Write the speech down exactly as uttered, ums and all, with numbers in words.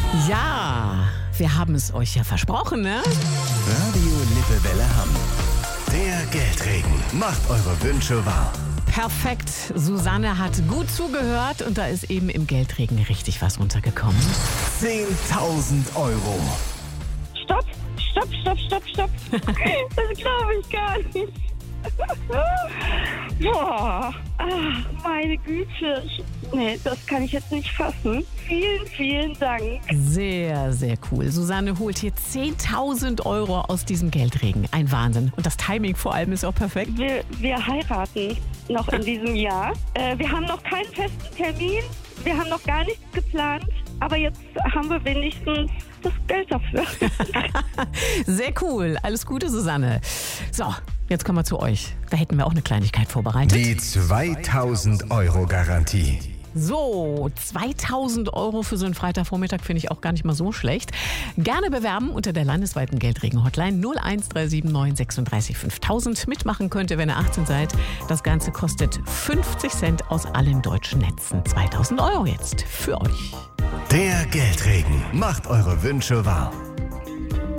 Ja, wir haben es euch ja versprochen, ne? Radio Lippewelle Hamm. Der Geldregen macht eure Wünsche wahr. Perfekt. Susanne hat gut zugehört und da ist eben im Geldregen richtig was runtergekommen. zehntausend Euro. Stopp, stopp, stopp, stopp, stopp. Das glaube ich gar nicht. Boah, ach, meine Güte. Ich, nee, das kann ich jetzt nicht fassen. Vielen, vielen Dank. Sehr, sehr cool. Susanne holt hier zehntausend Euro aus diesem Geldregen. Ein Wahnsinn. Und das Timing vor allem ist auch perfekt. Wir, wir heiraten noch in diesem Jahr. Äh, wir haben noch keinen festen Termin. Wir haben noch gar nichts geplant. Aber jetzt haben wir wenigstens das Geld dafür. Sehr cool. Alles Gute, Susanne. So, jetzt kommen wir zu euch. Da hätten wir auch eine Kleinigkeit vorbereitet. Die zweitausend Euro Garantie. So, zweitausend Euro für so einen Freitagvormittag finde ich auch gar nicht mal so schlecht. Gerne bewerben unter der landesweiten Geldregen-Hotline null eins drei sieben neun sechsunddreißig fünftausend. Mitmachen könnt ihr, wenn ihr achtzehn seid. Das Ganze kostet fünfzig Cent aus allen deutschen Netzen. zweitausend Euro jetzt für euch. Der Geldregen macht eure Wünsche wahr.